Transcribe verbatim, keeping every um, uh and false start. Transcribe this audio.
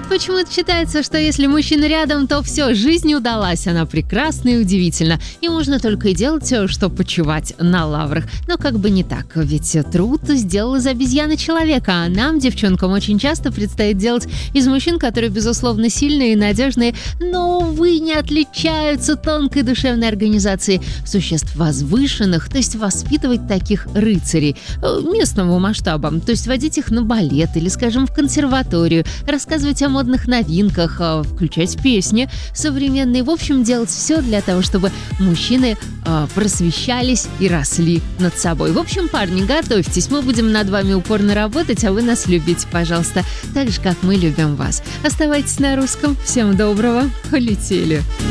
Вот почему-то считается, что если мужчина рядом, то все, жизнь удалась, она прекрасна и удивительна. И можно только и делать, что почивать на лаврах. Но как бы не так, ведь труд сделал из обезьяны человека, а нам, девчонкам, очень часто предстоит делать из мужчин, которые, безусловно, сильные и надежные, но, увы, не отличаются тонкой душевной организацией, существ возвышенных, то есть воспитывать таких рыцарей э, местного масштаба, то есть водить их на балет или, скажем, в консерваторию, рассказывать о модных новинках, э, включать песни современные, в общем, делать все для того, чтобы мужчины э, просвещались и росли над собой. В общем, парни, готовьтесь, мы будем над вами упорно работать, а вы нас любите, пожалуйста, так же, как мы любим вас. Оставайтесь на русском. Всем доброго. Полетели.